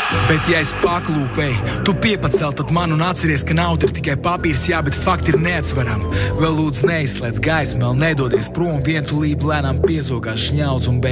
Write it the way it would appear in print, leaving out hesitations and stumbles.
Bet ja es paklūpēju, tu piepacel tad man un atceries, ka nauda ir tikai papīrs, jā, bet fakti ir neatsveram. Vēl lūdzu neizslēdz gaismu, vēl nedodies prom, vientulība lēnām piezogās žņauds un beigās.